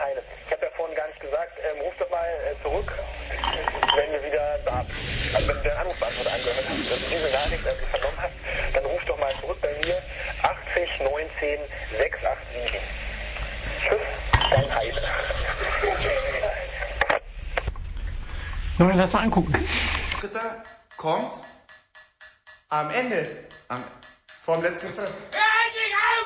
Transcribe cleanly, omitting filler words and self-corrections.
keine. Ich habe ja vorhin gar nicht gesagt, ruf doch mal zurück, wenn wir wieder da. Also wenn du den Anrufbeantworter angehört hast, dass du diese Nachricht vernommen hast, dann ruf doch mal zurück bei mir 80 19 687. Tschüss, dein Heide. Sollen wir das mal angucken? Dritter kommt am Ende. Vor dem letzten Film.